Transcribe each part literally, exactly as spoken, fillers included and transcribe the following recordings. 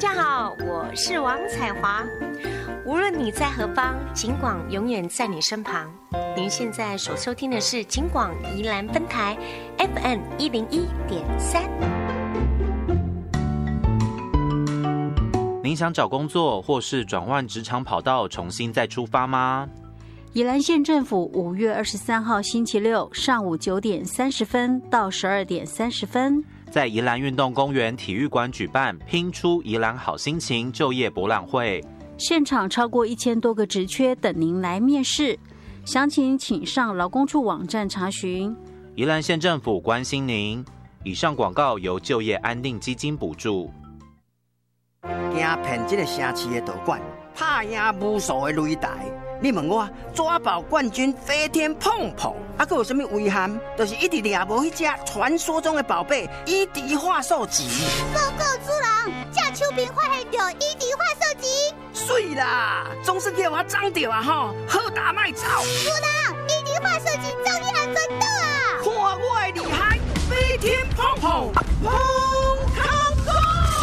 家好，我是王彩华。无论你在何方，警广永远在你身旁。您现在所收听的是警广宜兰分台 F M 一零一点三。 您想找工作或是转换职场跑道，重新再出发吗？ 宜兰县政府五月二十三号星期六上午九点三十分到十二点三十分， 在宜兰运动公园体育馆举办拼出宜兰好心情就业博览会， 现场超过一千多个职缺等您来面试，详情请上劳工处网站查询。 宜兰县政府关心您。以上广告由就业安定基金补助。 惊骗这个城市的道馆，拍赢无数的擂台。你问我抓宝冠军飞天碰碰，啊，还有什么遗憾？就是一直抓无迄只传说中的宝贝伊迪化兽级。 报告主人，这手边发现到伊迪化兽级。 水啦，总是叫我长到啊吼，好打卖走。 主人，伊迪化兽级终于还转到啊！ 看我的厉害，飞天碰碰碰康哥！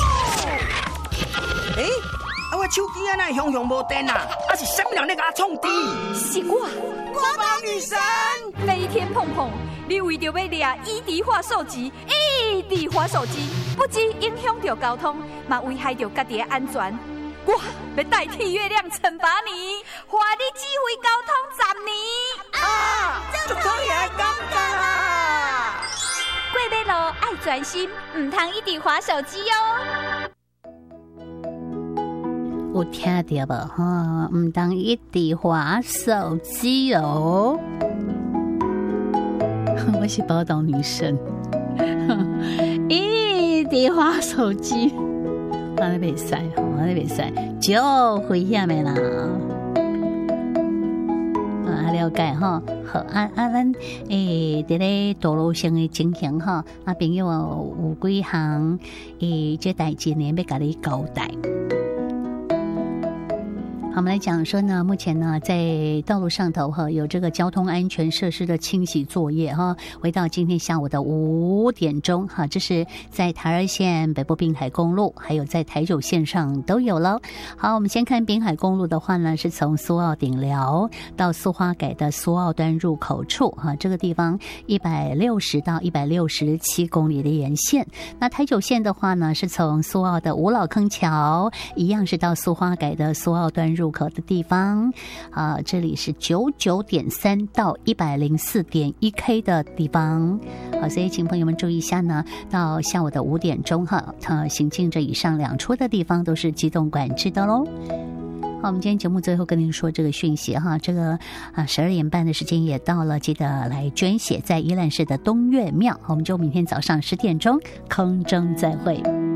诶、欸。啊！我手机啊，那熊熊无电啊！啊是什么人在给我创滴？ 是我， 国宝女神飞天碰碰，你为着要抓伊迪化兽级，伊迪化兽级不止影响到交通，嘛危害到家己的安全。我要代替月亮惩罚你，换你指挥交通十年。 啊！足讨厌感觉啊！ 过马路爱专心，唔通伊迪化手机哦。 有听到无哈？唔当一直滑手机哦。我是宝岛女神，一直滑手机，啊，你袂使，啊，你袂使，就危险的啦。啊，了解哈。好，啊啊，咱诶，伫咧道路上的情形哈，啊，朋友有几项诶，这代志呢，要甲你交代。好，我们来讲说呢，目前呢，在道路上头哈，有这个交通安全设施的清洗作业哈，回到今天下午的五点钟哈，这是在台二线北部滨海公路，还有在台九线上都有了。好，我们先看滨海公路的话呢，是从苏澳顶寮到苏花改的苏澳端入口处哈，这个地方一百六十到一百六十七公里的沿线。那台九线的话呢，是从苏澳的五老坑桥，一样是到苏花改的苏澳端入口的地方啊，这里是九九点三到一百零四点一 K 的地方。好，所以请朋友们注意一下呢，到下午的五点钟哈，它行进这以上两处的地方都是机动管制的喽。好，我们今天节目最后跟您说这个讯息哈，这个啊十二点半的时间也到了，记得来捐血在宜兰市的东岳庙。我们就明天早上十点钟空中再会。